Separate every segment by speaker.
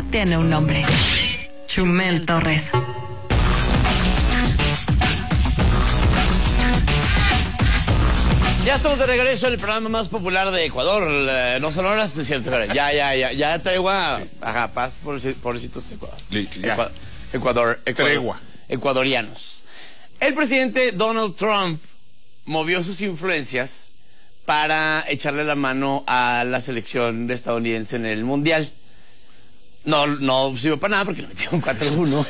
Speaker 1: tiene un nombre. Chumel Torres.
Speaker 2: Ya estamos de regreso en el programa más popular de Ecuador. No son horas, es cierto. Ya tregua. Ajá, paz, pobrecitos Ecuador.
Speaker 3: Tregua.
Speaker 2: Ecuadorianos. El presidente Donald Trump movió sus influencias para echarle la mano a la selección estadounidense en el Mundial. No sirvió para nada porque le metieron 4-1.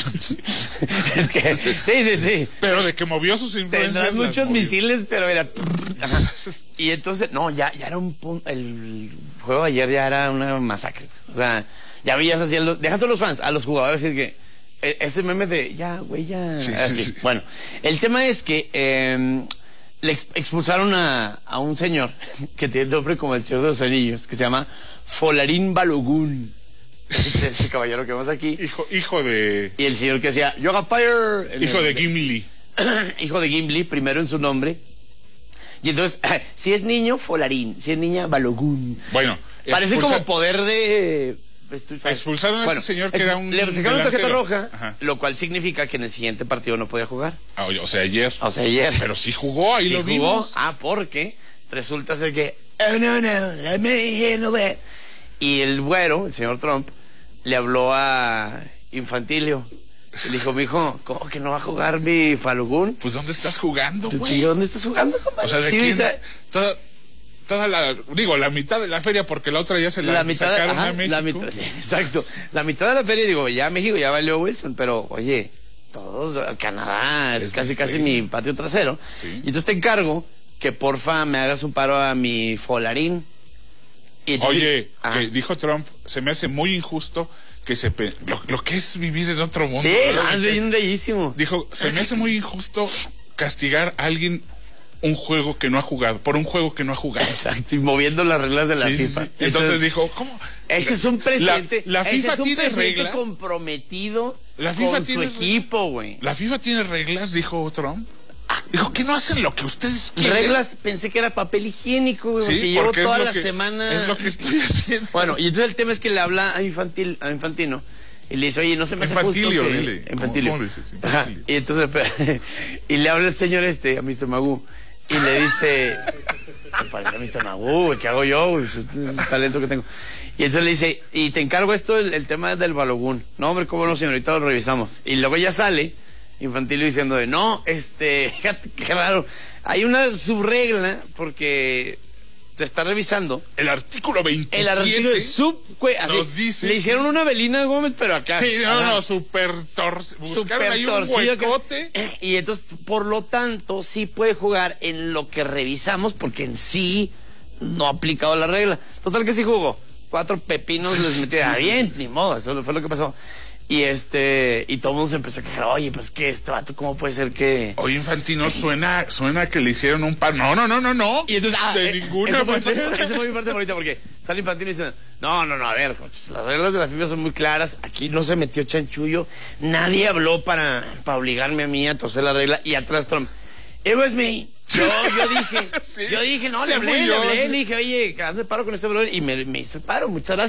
Speaker 2: Es que, sí.
Speaker 3: Pero de que movió sus influencias.
Speaker 2: Tendrán muchos misiles, pero era. Ajá. Y entonces, ya era un punto. El juego de ayer ya era una masacre. O sea, ya veías así, dejaste a los fans, a los jugadores, decir que ese meme de ya, güey, ya. Sí. Bueno, el tema es que le expulsaron a un señor que tiene el nombre como el Señor de los Anillos, que se llama Folarin Balogun. Ese caballero que vemos aquí.
Speaker 3: Hijo de...
Speaker 2: Y el señor que decía, Yoga Fire.
Speaker 3: Hijo de Gimli.
Speaker 2: Hijo de Gimli, primero en su nombre. Y entonces, si es niño, Folarín. Si es niña, Balogun.
Speaker 3: Bueno.
Speaker 2: Parece como poder de...
Speaker 3: Expulsaron a ese señor que era un...
Speaker 2: Le sacaron tarjeta roja,
Speaker 3: ajá,
Speaker 2: lo cual significa que en el siguiente partido no podía jugar.
Speaker 3: O sea, ayer.
Speaker 2: Pero
Speaker 3: sí jugó, ahí sí lo vimos.
Speaker 2: Porque resulta ser que... Oh, no, let me handle it. Y el güero, el señor Trump, le habló a Infantilio. Le dijo, mijo, ¿cómo que no va a jugar mi Falugún?
Speaker 3: Pues, ¿dónde estás jugando, güey?
Speaker 2: ¿Dónde estás jugando, compadre?
Speaker 3: O sea, ¿de
Speaker 2: sí,
Speaker 3: quién? Toda la mitad de la feria, porque la otra ya se la sacaron a México.
Speaker 2: Exacto. La mitad de la feria, digo, ya México, ya valió Wilson, pero, oye, todos, Canadá, es casi mi patio trasero. Sí. Y entonces te encargo que porfa me hagas un paro a mi Folarín.
Speaker 3: Oye, que dijo Trump, se me hace muy injusto que lo que es vivir en otro mundo.
Speaker 2: Sí, es bellísimo.
Speaker 3: Dijo, se me hace muy injusto castigar a alguien por un juego que no ha jugado.
Speaker 2: Exacto, y moviendo las reglas de la FIFA.
Speaker 3: Sí. Entonces dijo, ¿cómo?
Speaker 2: Ese es un presidente,
Speaker 3: la FIFA
Speaker 2: ese es un
Speaker 3: tiene
Speaker 2: presidente
Speaker 3: reglas
Speaker 2: comprometido
Speaker 3: la FIFA
Speaker 2: con su equipo, güey.
Speaker 3: La FIFA tiene reglas, dijo Trump. Dijo que no hacen lo que ustedes quieren.
Speaker 2: Reglas, pensé que era papel higiénico, güey, porque llevo toda la semana.
Speaker 3: Es lo que estoy haciendo.
Speaker 2: Bueno, y entonces el tema es que le habla a Infantino y le dice, oye, no se me hace justo que... Infantilio. ¿Cómo dices? Infantilio. Y entonces, y le habla el señor a Mr. Magoo, y le dice, me parece a Mr. Magoo, güey, ¿qué hago yo, güey? Es un talento que tengo. Y entonces le dice, y te encargo esto, el tema del Balogún. No, hombre, cómo no, señorita, lo revisamos. Y luego ya sale Infantilio diciendo fíjate qué raro, hay una subregla porque te está revisando
Speaker 3: el artículo 27.
Speaker 2: El artículo
Speaker 3: nos dice,
Speaker 2: le hicieron una Belina Gómez, pero acá.
Speaker 3: Sí, buscaron ahí un huecote.
Speaker 2: Y entonces, por lo tanto, sí puede jugar en lo que revisamos, porque en sí no ha aplicado la regla. Total que sí jugó. 4 pepinos les metieron. Bien, ni modo, eso fue lo que pasó. Y todo el mundo se empezó a quejar, oye, pues que este vato, ¿cómo puede ser que...?
Speaker 3: Oye, Infantino, suena que le hicieron un par. No.
Speaker 2: Y entonces,
Speaker 3: de ninguna manera.
Speaker 2: Esa fue mi parte favorita, porque sale Infantino y dice, no, a ver, las reglas de la FIFA son muy claras, aquí no se metió chanchullo, nadie habló para obligarme a mí a torcer la regla, y atrás Trump, it was me. Yo dije, no, le hablé, le dije, oye, hazme paro con este brother, y me hizo el paro, muchas gracias.